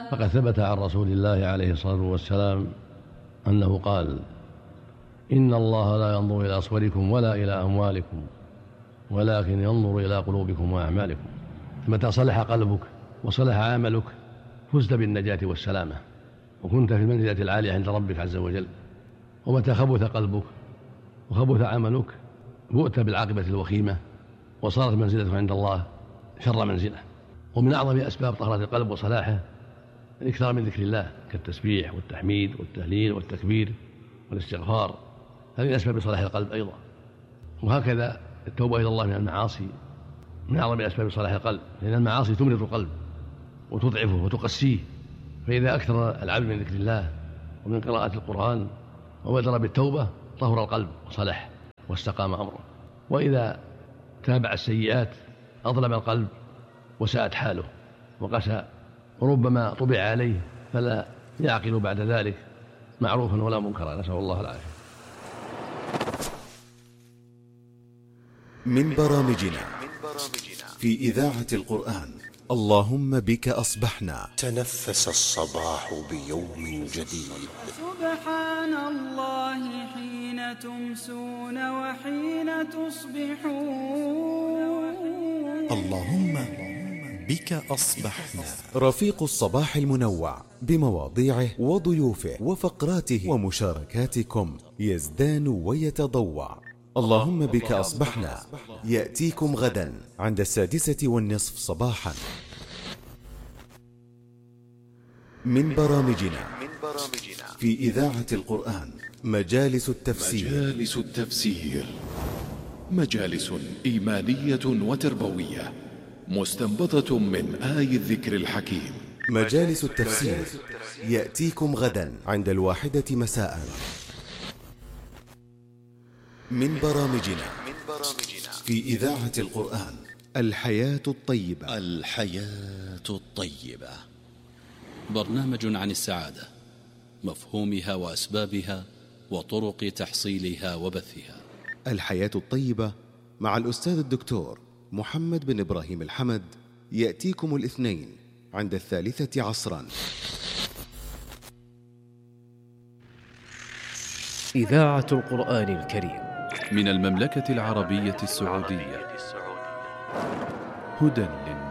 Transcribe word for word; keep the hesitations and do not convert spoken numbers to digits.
فقد ثبت عن رسول الله عليه الصلاة والسلام أنه قال: إن الله لا ينظر إلى صوركم ولا إلى أموالكم ولكن ينظر إلى قلوبكم وأعمالكم. متى صلح قلبك وصلح عملك فزت بالنجاة والسلامة وكنت في المنزلة العالية عند ربك عز وجل. ومتى خبث قلبك وخبث عملك بؤت بالعاقبة الوخيمة وصارت منزلتك عند الله شر منزلة. ومن أعظم أسباب طهارة القلب وصلاحه الإكثار من ذكر الله كالتسبيح والتحميد والتهليل والتكبير والاستغفار، هذه من أسباب صلاح القلب أيضا. وهكذا التوبة إلى الله من المعاصي من أعظم أسباب صلاح القلب، لأن المعاصي تمرض القلب وتضعفه وتقسيه، فإذا أكثر العبد من ذكر الله ومن قراءة القرآن وبادر بالتوبة طهر القلب وصلح واستقام أمره. وإذا تابع السيئات أظلم القلب وساءت حاله وقسى، وربما طبع عليه فلا يعقل بعد ذلك معروفا ولا منكرا، نسأل الله العافية. من برامجنا في إذاعة القرآن اللهم بك أصبحنا. تنفس الصباح بيوم جديد. سبحان الله حين تمسون وحين تصبحون. اللهم بك أصبحنا. رفيق الصباح المنوع بمواضيعه وضيوفه وفقراته ومشاركاتكم يزدان ويتضوع. اللهم بك أصبحنا يأتيكم غدا عند السادسة والنصف صباحا. من برامجنا في إذاعة القرآن مجالس التفسير. مجالس التفسير مجالس إيمانية وتربوية مستنبطة من آي الذكر الحكيم. مجالس التفسير يأتيكم غدا عند الواحدة مساء. من برامجنا في إذاعة القرآن الحياة الطيبة. الحياة الطيبة برنامج عن السعادة، مفهومها وأسبابها وطرق تحصيلها وبثها. الحياة الطيبة مع الأستاذ الدكتور محمد بن إبراهيم الحمد يأتيكم الاثنين عند الثالثة عصرا. إذاعة القرآن الكريم من المملكة العربية السعودية، هدى للناس.